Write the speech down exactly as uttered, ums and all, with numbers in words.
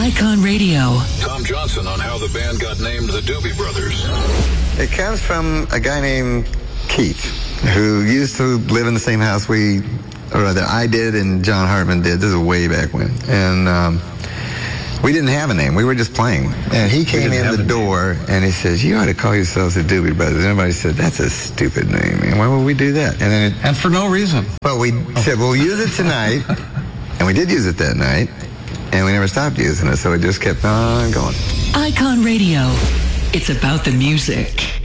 Icon Radio. Tom Johnson on how the band got named the Doobie Brothers. It comes from a guy named Keith, who used to live in the same house we, or rather I did and John Hartman did. This is way back when. And um, we didn't have a name. We were just playing. And he came in the door and he says, you ought to call yourselves the Doobie Brothers. And everybody said, that's a stupid name, man. Why would we do that? And then it, And for no reason. Well, we said, we'll use it tonight. And we did use it that night. And we never stopped using it. So it just kept on going. Icon Radio. It's about the music.